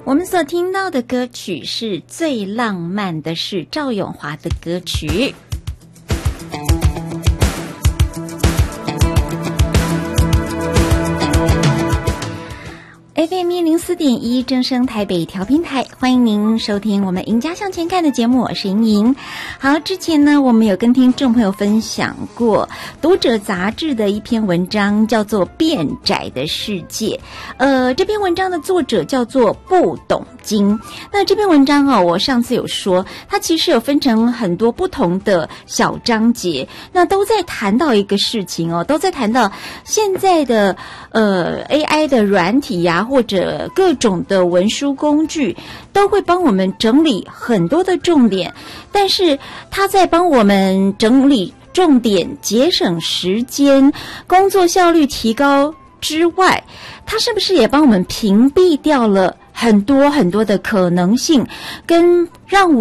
我们所听到的歌曲是最浪漫的是赵咏华的歌曲。FM 104.1正声台北调频台，欢迎您收听我们赢家向前看的节目，我是莹莹。好，之前呢，我们有跟听众朋友分享过读者杂志的一篇文章，叫做《变窄的世界》。这篇文章的作者叫做不懂经。那这篇文章我上次有说，它其实有分成很多不同的小章节，那都在谈到一个事情都在谈到现在的AI 的软体呀，或者各种的文书工具都会帮我们整理很多的重点，但是它在帮我们整理重点，节省时间，工作效率提高之外，它是不是也帮我们屏蔽掉了很多很多的可能性，跟让